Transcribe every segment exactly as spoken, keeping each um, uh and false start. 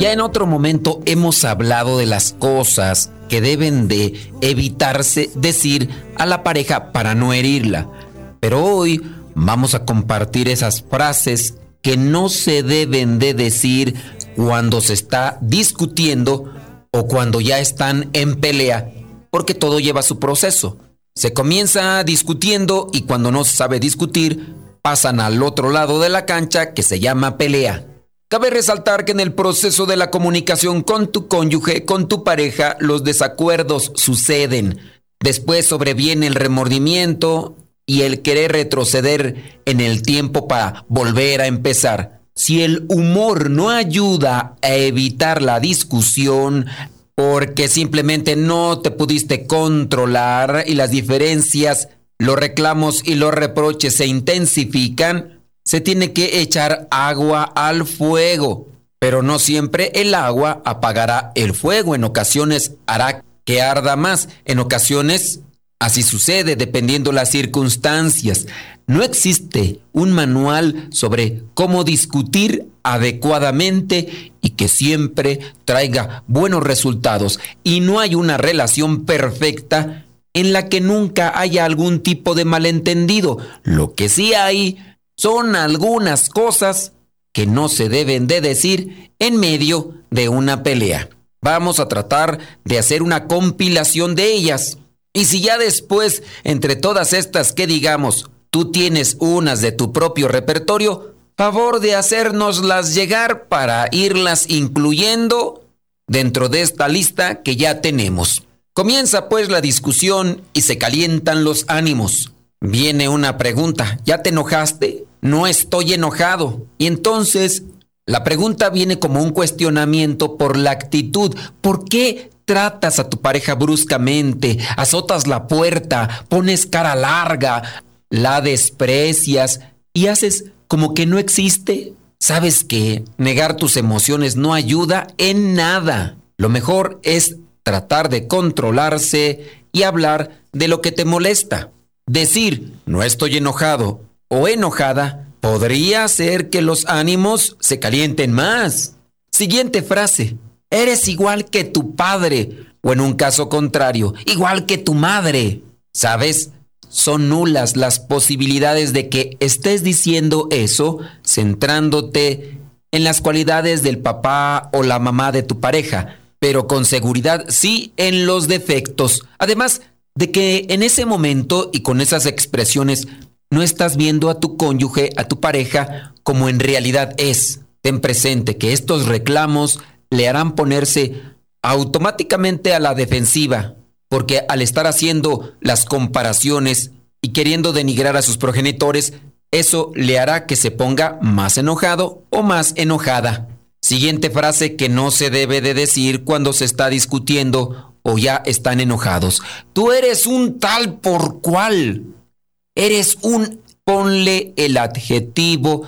Ya en otro momento hemos hablado de las cosas que deben de evitarse decir a la pareja para no herirla. Pero hoy vamos a compartir esas frases que no se deben de decir cuando se está discutiendo o cuando ya están en pelea, porque todo lleva su proceso. Se comienza discutiendo y cuando no se sabe discutir, pasan al otro lado de la cancha que se llama pelea. Cabe resaltar que en el proceso de la comunicación con tu cónyuge, con tu pareja, los desacuerdos suceden. Después sobreviene el remordimiento y el querer retroceder en el tiempo para volver a empezar. Si el humor no ayuda a evitar la discusión, porque simplemente no te pudiste controlar y las diferencias, los reclamos y los reproches se intensifican, se tiene que echar agua al fuego, pero no siempre el agua apagará el fuego. En ocasiones hará que arda más, en ocasiones así sucede dependiendo las circunstancias. No existe un manual sobre cómo discutir adecuadamente y que siempre traiga buenos resultados. Y no hay una relación perfecta en la que nunca haya algún tipo de malentendido. Lo que sí hay son algunas cosas que no se deben de decir en medio de una pelea. Vamos a tratar de hacer una compilación de ellas. Y si ya después, entre todas estas que digamos, tú tienes unas de tu propio repertorio, favor de hacérnoslas llegar para irlas incluyendo dentro de esta lista que ya tenemos. Comienza pues la discusión y se calientan los ánimos. Viene una pregunta: ¿ya te enojaste? No estoy enojado. Y entonces la pregunta viene como un cuestionamiento por la actitud. ¿Por qué tratas a tu pareja bruscamente? Azotas la puerta, pones cara larga, la desprecias y haces como que no existe. Sabes que negar tus emociones no ayuda en nada. Lo mejor es tratar de controlarse y hablar de lo que te molesta. Decir no estoy enojado o enojada podría hacer que los ánimos se calienten más. Siguiente frase: eres igual que tu padre, o en un caso contrario, igual que tu madre. ¿Sabes? Son nulas las posibilidades de que estés diciendo eso centrándote en las cualidades del papá o la mamá de tu pareja, pero con seguridad sí en los defectos. Además de que en ese momento y con esas expresiones no estás viendo a tu cónyuge, a tu pareja, como en realidad es. Ten presente que estos reclamos le harán ponerse automáticamente a la defensiva, porque al estar haciendo las comparaciones y queriendo denigrar a sus progenitores, eso le hará que se ponga más enojado o más enojada. Siguiente frase que no se debe de decir cuando se está discutiendo o ya están enojados: tú eres un tal por cual. Eres un... Ponle el adjetivo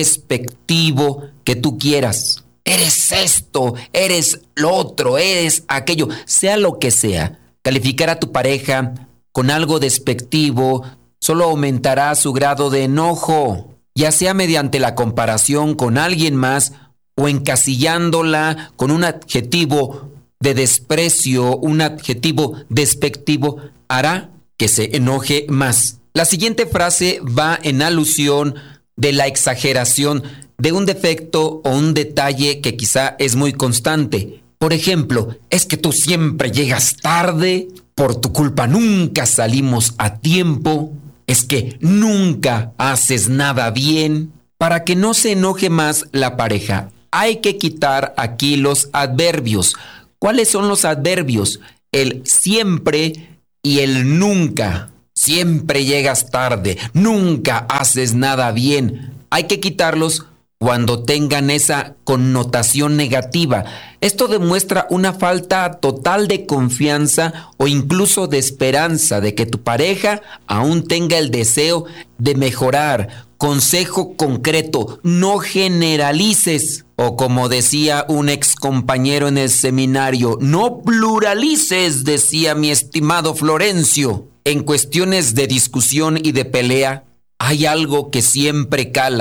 despectivo que tú quieras. Eres esto, eres lo otro, eres aquello, sea lo que sea. Calificar a tu pareja con algo despectivo solo aumentará su grado de enojo, ya sea mediante la comparación con alguien más o encasillándola con un adjetivo de desprecio, un adjetivo despectivo, hará que se enoje más. La siguiente frase va en alusión de la exageración de un defecto o un detalle que quizá es muy constante. Por ejemplo, es que tú siempre llegas tarde, por tu culpa nunca salimos a tiempo, es que nunca haces nada bien. Para que no se enoje más la pareja, hay que quitar aquí los adverbios. ¿Cuáles son los adverbios? El siempre y el nunca. Siempre llegas tarde, nunca haces nada bien. Hay que quitarlos cuando tengan esa connotación negativa. Esto demuestra una falta total de confianza o incluso de esperanza de que tu pareja aún tenga el deseo de mejorar. Consejo concreto: no generalices. O como decía un ex compañero en el seminario, no pluralices, decía mi estimado Florencio. En cuestiones de discusión y de pelea, hay algo que siempre cala,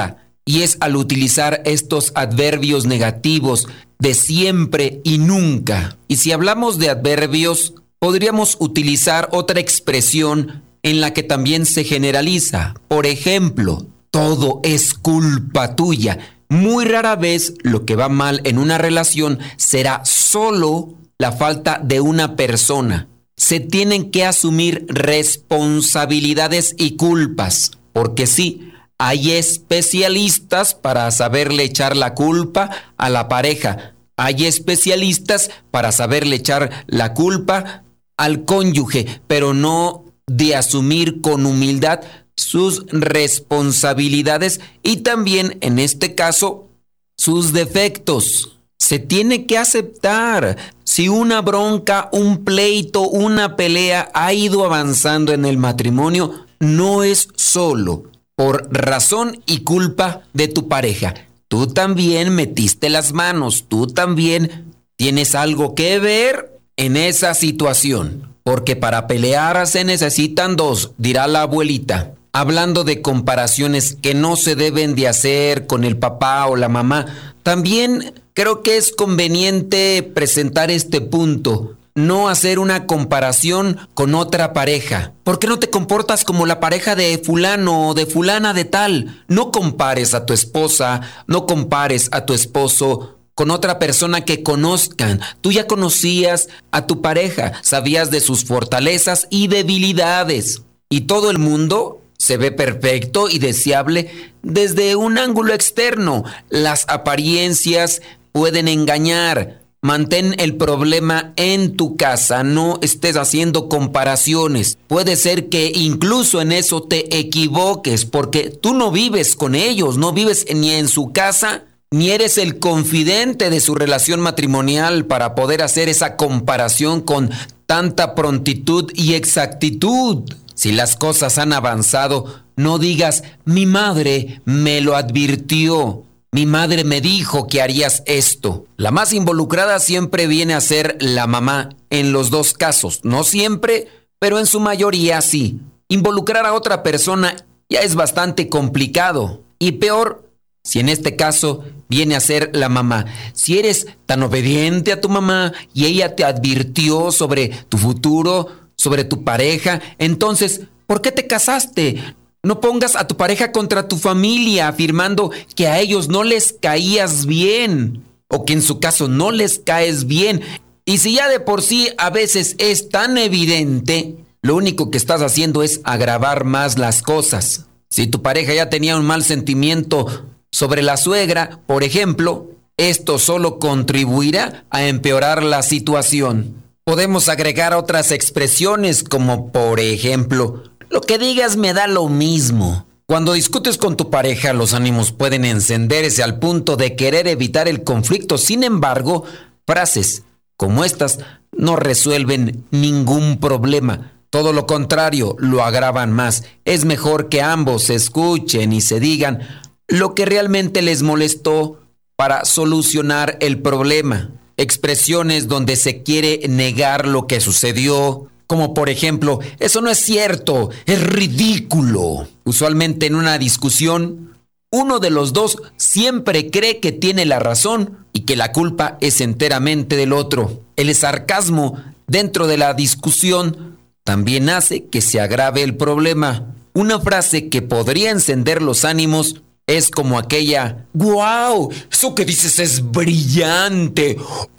Y es al utilizar estos adverbios negativos de siempre y nunca. Y si hablamos de adverbios, podríamos utilizar otra expresión en la que también se generaliza. Por ejemplo, todo es culpa tuya. Muy rara vez lo que va mal en una relación será solo la falta de una persona. Se tienen que asumir responsabilidades y culpas, porque sí, hay especialistas para saberle echar la culpa a la pareja. Hay especialistas para saberle echar la culpa al cónyuge, pero no de asumir con humildad sus responsabilidades y también, en este caso, sus defectos. Se tiene que aceptar. Si una bronca, un pleito, una pelea ha ido avanzando en el matrimonio, no es solo por razón y culpa de tu pareja. Tú también metiste las manos, tú también tienes algo que ver en esa situación. Porque para pelear se necesitan dos, dirá la abuelita. Hablando de comparaciones que no se deben de hacer con el papá o la mamá, también creo que es conveniente presentar este punto. No hacer una comparación con otra pareja. ¿Por qué no te comportas como la pareja de fulano o de fulana de tal? No compares a tu esposa, no compares a tu esposo con otra persona que conozcan. Tú ya conocías a tu pareja, sabías de sus fortalezas y debilidades. Y todo el mundo se ve perfecto y deseable desde un ángulo externo. Las apariencias pueden engañar. Mantén el problema en tu casa, no estés haciendo comparaciones. Puede ser que incluso en eso te equivoques porque tú no vives con ellos, no vives ni en su casa, ni eres el confidente de su relación matrimonial para poder hacer esa comparación con tanta prontitud y exactitud. Si las cosas han avanzado, no digas, mi madre me lo advirtió. Mi madre me dijo que harías esto. La más involucrada siempre viene a ser la mamá en los dos casos. No siempre, pero en su mayoría sí. Involucrar a otra persona ya es bastante complicado. Y peor, si en este caso viene a ser la mamá. Si eres tan obediente a tu mamá y ella te advirtió sobre tu futuro, sobre tu pareja, entonces, ¿por qué te casaste? No pongas a tu pareja contra tu familia afirmando que a ellos no les caías bien o que en su caso no les caes bien. Y si ya de por sí a veces es tan evidente, lo único que estás haciendo es agravar más las cosas. Si tu pareja ya tenía un mal sentimiento sobre la suegra, por ejemplo, esto solo contribuirá a empeorar la situación. Podemos agregar otras expresiones como por ejemplo, lo que digas me da lo mismo. Cuando discutes con tu pareja, los ánimos pueden encenderse al punto de querer evitar el conflicto. Sin embargo, frases como estas no resuelven ningún problema. Todo lo contrario, lo agravan más. Es mejor que ambos se escuchen y se digan lo que realmente les molestó para solucionar el problema. Expresiones donde se quiere negar lo que sucedió, como por ejemplo, eso no es cierto, es ridículo. Usualmente en una discusión, uno de los dos siempre cree que tiene la razón y que la culpa es enteramente del otro. El sarcasmo dentro de la discusión también hace que se agrave el problema. Una frase que podría encender los ánimos es como aquella, ¡guau! Eso que dices es brillante.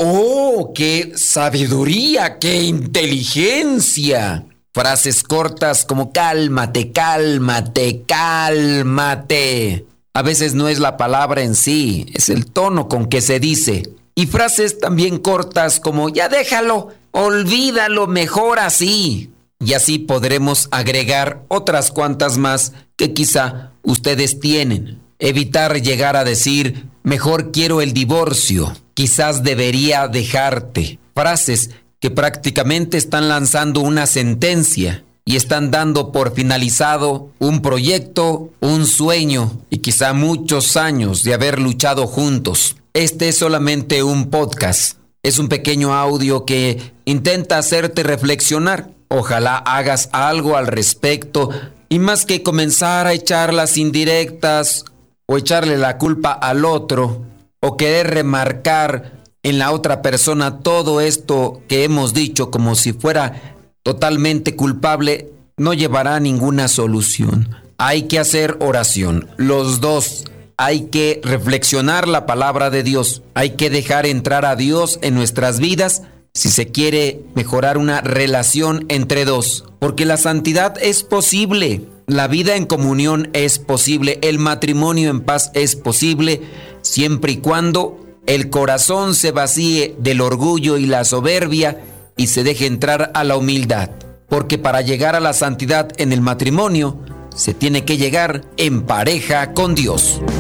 ¡Oh, qué sabiduría, qué inteligencia! Frases cortas como cálmate, cálmate, cálmate. A veces no es la palabra en sí, es el tono con que se dice. Y frases también cortas como ya déjalo, olvídalo, mejor así. Y así podremos agregar otras cuantas más que quizá ustedes tienen. Evitar llegar a decir, mejor quiero el divorcio, quizás debería dejarte. Frases que prácticamente están lanzando una sentencia y están dando por finalizado un proyecto, un sueño y quizá muchos años de haber luchado juntos. Este es solamente un podcast, es un pequeño audio que intenta hacerte reflexionar. Ojalá hagas algo al respecto y más que comenzar a echar las indirectas o echarle la culpa al otro, o querer remarcar en la otra persona todo esto que hemos dicho como si fuera totalmente culpable, no llevará a ninguna solución. Hay que hacer oración, los dos. Hay que reflexionar la palabra de Dios. Hay que dejar entrar a Dios en nuestras vidas si se quiere mejorar una relación entre dos. Porque la santidad es posible. La vida en comunión es posible. El matrimonio en paz es posible siempre y cuando el corazón se vacíe del orgullo y la soberbia y se deje entrar a la humildad. Porque para llegar a la santidad en el matrimonio se tiene que llegar en pareja con Dios.